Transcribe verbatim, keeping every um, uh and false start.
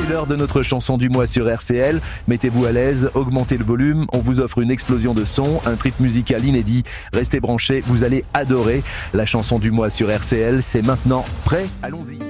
l'heure de notre chanson du mois sur R C L. Mettez-vous à l'aise, augmentez le volume, on vous offre une explosion de son, un trip musical inédit. Restez branchés, vous allez adorer. La chanson du mois sur R C L, c'est maintenant. Prêt ? Allons-y.